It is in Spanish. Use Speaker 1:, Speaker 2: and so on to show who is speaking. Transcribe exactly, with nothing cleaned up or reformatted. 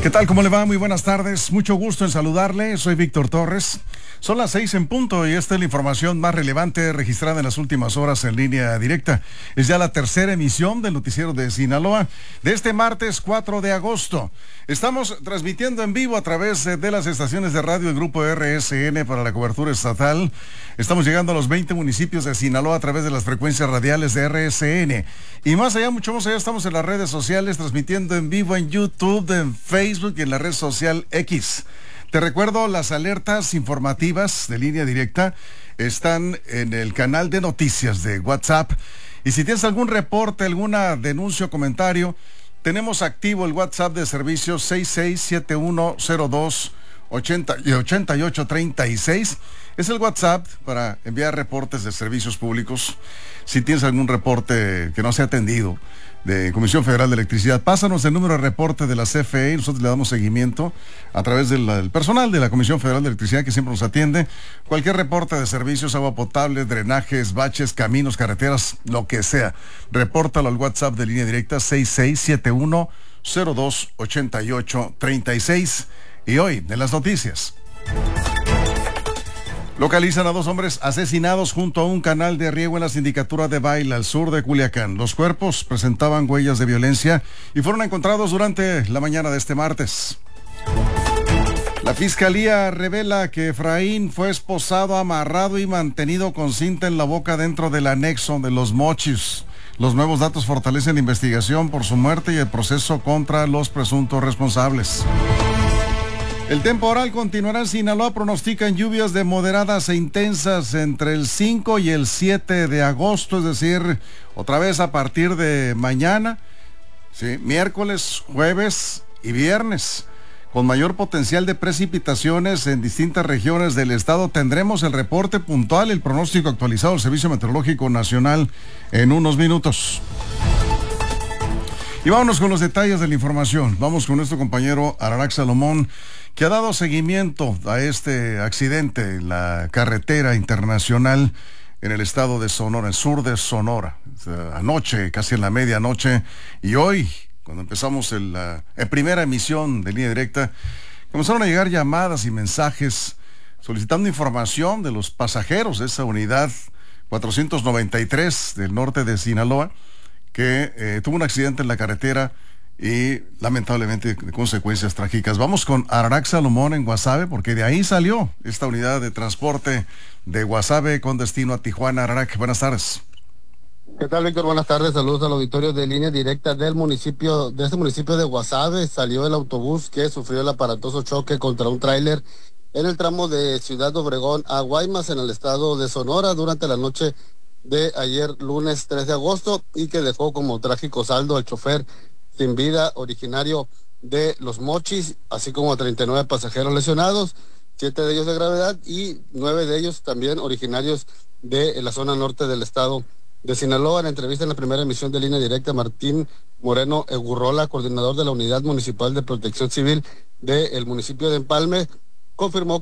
Speaker 1: ¿Qué tal? ¿Cómo le va? Muy buenas tardes. Mucho gusto en saludarle. Soy Víctor Torres. Son las seis en punto y esta es la información más relevante registrada en las últimas horas en línea directa. Es ya la tercera emisión del noticiero de Sinaloa de este martes cuatro de agosto. Estamos transmitiendo en vivo a través de las estaciones de radio del Grupo R S N para la cobertura estatal. Estamos llegando a los veinte municipios de Sinaloa a través de las frecuencias radiales de R S N. Y más allá, mucho más allá, estamos en las redes sociales transmitiendo en vivo en YouTube, en Facebook y en la red social X. Te recuerdo, las alertas informativas de línea directa están en el canal de noticias de WhatsApp. Y si tienes algún reporte, alguna denuncia o comentario, tenemos activo el WhatsApp de servicio seis seis siete uno cero dos ocho ocho tres seis. Es el WhatsApp para enviar reportes de servicios públicos. Si tienes algún reporte que no sea atendido de Comisión Federal de Electricidad, pásanos el número de reporte de la C F E y nosotros le damos seguimiento a través del, del personal de la Comisión Federal de Electricidad que siempre nos atiende. Cualquier reporte de servicios, agua potable, drenajes, baches, caminos, carreteras, lo que sea, repórtalo al WhatsApp de línea directa seis seis siete uno cero dos ocho ocho tres seis. Y hoy, en las noticias, localizan a dos hombres asesinados junto a un canal de riego en la sindicatura de Baila, al sur de Culiacán. Los cuerpos presentaban huellas de violencia y fueron encontrados durante la mañana de este martes. La fiscalía revela que Efraín fue esposado, amarrado y mantenido con cinta en la boca dentro del anexo de Los Mochis. Los nuevos datos fortalecen la investigación por su muerte y el proceso contra los presuntos responsables. El temporal continuará en Sinaloa, pronostican lluvias de moderadas e intensas entre el cinco y el siete de agosto, es decir, otra vez a partir de mañana, ¿sí? Miércoles, jueves y viernes. Con mayor potencial de precipitaciones en distintas regiones del estado. Tendremos el reporte puntual, el pronóstico actualizado del Servicio Meteorológico Nacional en unos minutos. Y vámonos con los detalles de la información. Vamos con nuestro compañero Ararax Salomón, que ha dado seguimiento a este accidente en la carretera internacional en el estado de Sonora, en el sur de Sonora. Anoche, casi en la medianoche, y hoy, cuando empezamos el, la en primera emisión de línea directa, comenzaron a llegar llamadas y mensajes solicitando información de los pasajeros de esa unidad cuatrocientos noventa y tres del norte de Sinaloa, que eh, tuvo un accidente en la carretera y lamentablemente de consecuencias trágicas. Vamos con Ararax Salomón en Guasave, porque de ahí salió esta unidad de transporte de Guasave con destino a Tijuana. Ararax, buenas tardes.
Speaker 2: ¿Qué tal, Víctor? Buenas tardes, saludos al auditorio de línea directa del municipio, de este municipio de Guasave. Salió el autobús que sufrió el aparatoso choque contra un tráiler en el tramo de Ciudad Obregón a Guaymas, en el estado de Sonora, durante la noche de ayer lunes tres de agosto, y que dejó como trágico saldo al chofer sin vida, originario de Los Mochis, así como a treinta y nueve pasajeros lesionados, siete de ellos de gravedad y nueve de ellos también originarios de la zona norte del estado de Sinaloa. En la entrevista en la primera emisión de línea directa, Martín Moreno Egurrola, coordinador de la Unidad Municipal de Protección Civil del municipio de Empalme, confirmó